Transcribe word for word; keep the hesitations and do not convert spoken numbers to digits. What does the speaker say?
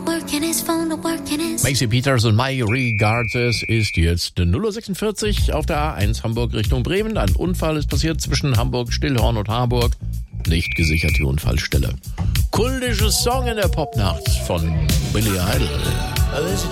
Macy Peters und My Regards. Es ist jetzt null Uhr sechsundvierzig auf der A eins Hamburg Richtung Bremen. Ein Unfall ist passiert zwischen Hamburg, Stillhorn und Harburg. Nicht gesichert die Unfallstelle. Kultisches Song in der Popnacht von Billy Idol.